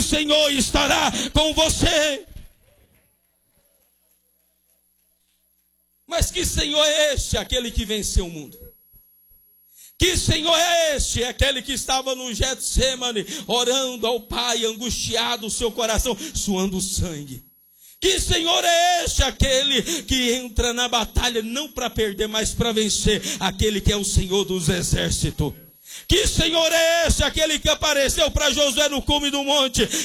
o Senhor estará com você. Mas que Senhor é este, aquele que venceu o mundo? Que Senhor é este? É aquele que estava no Getsemane, orando ao Pai, angustiado o seu coração, suando sangue. Que Senhor é este? Aquele que entra na batalha não para perder, mas para vencer. Aquele que é o Senhor dos exércitos. Que Senhor é este? Aquele que apareceu para Josué no cume do monte